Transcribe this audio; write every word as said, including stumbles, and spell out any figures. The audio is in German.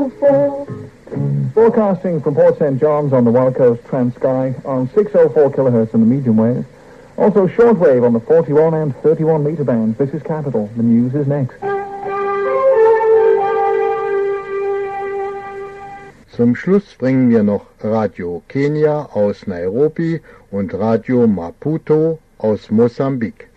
oh four. Broadcasting from Port Saint John's on the Wild Coast Trans-Sky on six oh four kilohertz in the medium wave. Also shortwave on the forty-one and thirty-one meter bands. This is Capital. The news is next. Zum Schluss bringen wir noch Radio Kenia aus Nairobi und Radio Maputo aus Mosambik.